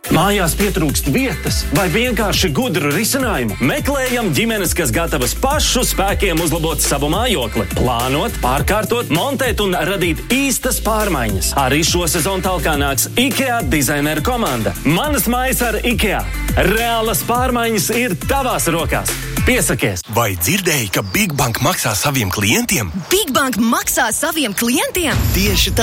Mājās pietrūkst vietas vai vienkārši gudru risinājumu? Meklējam ģimenes, kas gatavas pašu spēkiem uzlabot savu mājokli, plānot, pārkārtot, montēt un radīt īstas pārmaiņas. Arī šo sezonu talkā nāks IKEA dizaineru komanda. Manas mājas ar IKEA. Reālas pārmaiņas ir tavās rokās. Piesakies! Vai dzirdēji, ka Big Bank maksā saviem klientiem? Big Bank maksā saviem klientiem? Tieši tā!